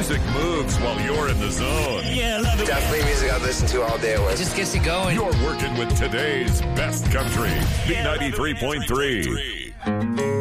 music moves while you're in the zone. Yeah, I love it. Definitely music I listen to all day at work. It just gets you going. You're working with today's best country. B93.3.